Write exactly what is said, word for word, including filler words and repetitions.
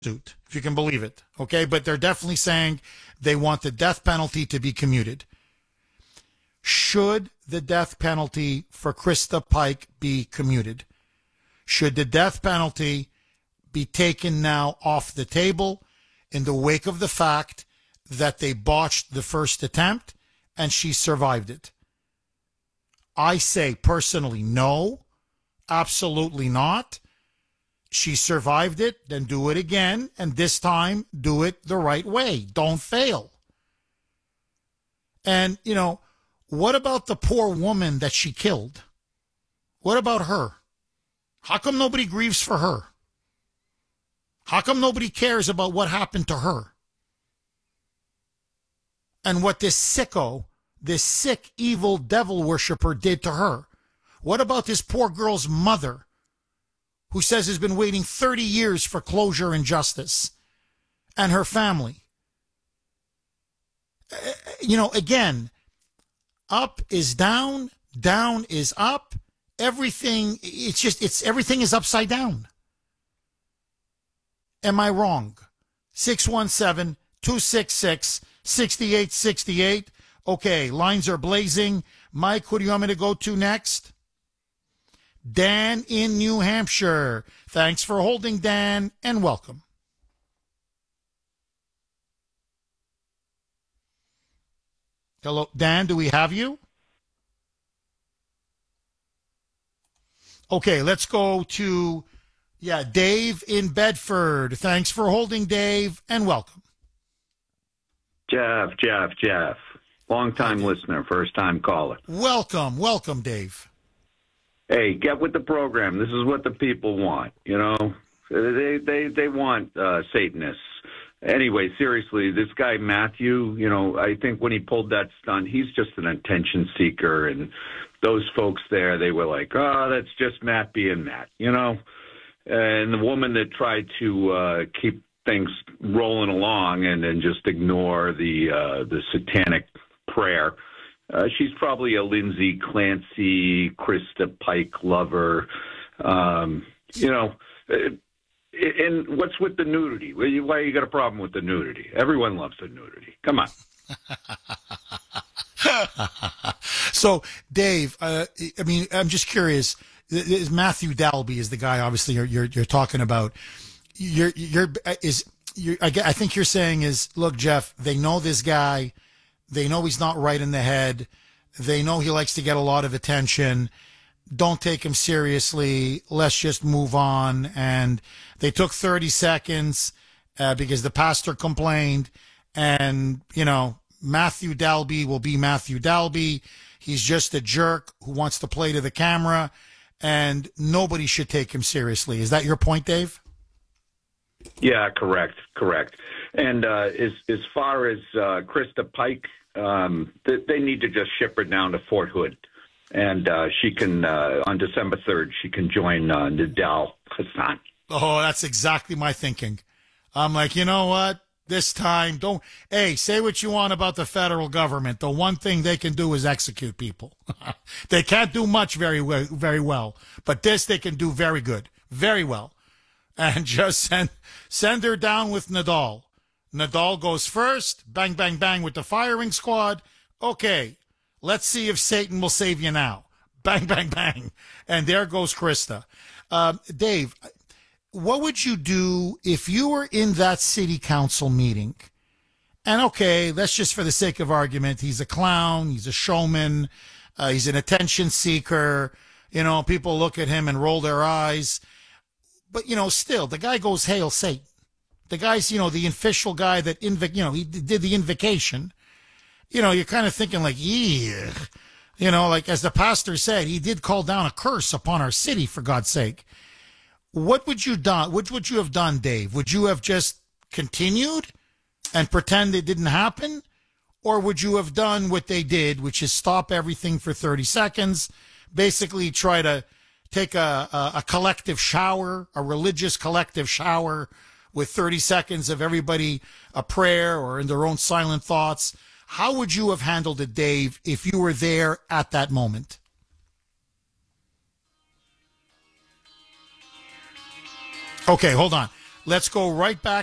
suit, if you can believe it. Okay, but they're definitely saying they want the death penalty to be commuted. Should the death penalty for Krista Pike be commuted? Should the death penalty be taken now off the table in the wake of the fact that they botched the first attempt and she survived it? I say personally, no, absolutely not. She survived it, then do it again, and this time do it the right way. Don't fail. And, you know, what about the poor woman that she killed? What about her? How come nobody grieves for her? How come nobody cares about what happened to her? And what this sicko, this sick, evil devil worshiper did to her? What about this poor girl's mother, who says has been waiting thirty years for closure and justice, and her family? You know, again, up is down, down is up. Everything, it's just, it's everything is upside down. Am I wrong? six one seven, two six six, six eight six eight. Okay, lines are blazing. Mike, who do you want me to go to next? Dan in New Hampshire. Thanks for holding, Dan, and welcome. Hello, Dan, do we have you? Okay, let's go to, yeah, Dave in Bedford. Thanks for holding, Dave, and welcome. Jeff, Jeff, Jeff. Long-time listener, first-time caller. Welcome, welcome, Dave. Hey, get with the program. This is what the people want, you know. They they they want uh, Satanists. Anyway, seriously, this guy Matthew, you know, I think when he pulled that stunt, he's just an attention seeker, and those folks there, they were like, oh, that's just Matt being Matt, you know. And the woman that tried to uh, keep things rolling along and then just ignore the uh, the satanic prayer, uh, she's probably a Lindsay Clancy, Krista Pike lover, um, you know. And what's with the nudity? Why you got a problem with the nudity? Everyone loves the nudity. Come on. So, Dave, uh, I mean, I'm just curious. Matthew Dalby is the guy, obviously, you're you're, you're talking about. You're you're is you're, I, I think you're saying is, look, Jeff, they know this guy. They know he's not right in the head. They know he likes to get a lot of attention. Don't take him seriously. Let's just move on. And they took thirty seconds uh, because the pastor complained. And, you know, Matthew Dalby will be Matthew Dalby. He's just a jerk who wants to play to the camera. And nobody should take him seriously. Is that your point, Dave? Yeah, correct, correct. And uh, as, as far as uh, Krista Pike, um, they, they need to just ship her down to Fort Hood. And uh, she can, uh, on December third, she can join uh, Nidal Hassan. Oh, that's exactly my thinking. I'm like, you know what? This time, don't, hey, say what you want about the federal government. The one thing they can do is execute people. They can't do much very well, very well. But this they can do very good, very well. And just send, send her down with Nadal. Nadal goes first, bang, bang, bang with the firing squad. Okay. Let's see if Satan will save you now. Bang, bang, bang. And there goes Krista. Uh, Dave, what would you do if you were in that city council meeting? And okay, let's just for the sake of argument, he's a clown, he's a showman, uh, he's an attention seeker. You know, people look at him and roll their eyes. But, you know, still, the guy goes, Hail Satan. The guy's, you know, the official guy that, inv- you know, he did the invocation. You know, you're kind of thinking like, yeah, you know, like as the pastor said, he did call down a curse upon our city, for God's sake. What would you done? What would you have done, Dave? Would you have just continued and pretend it didn't happen? Or would you have done what they did, which is stop everything for thirty seconds, basically try to take a, a, a collective shower, a religious collective shower with thirty seconds of everybody a prayer or in their own silent thoughts? How would you have handled it, Dave, if you were there at that moment? Okay, hold on. Let's go right back